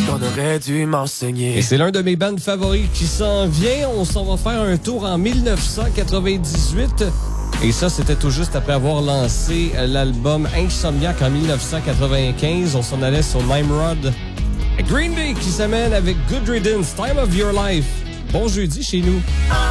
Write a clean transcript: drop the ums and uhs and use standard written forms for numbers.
qu'on aurait dû m'enseigner. Et c'est l'un de mes bands favoris qui s'en vient. On s'en va faire un tour en 1998. Et ça, c'était tout juste après avoir lancé l'album Insomniac en 1995. On s'en allait sur Nimrod. Green Day qui s'amène avec Good Riddance, Time of Your Life. Bon jeudi chez nous.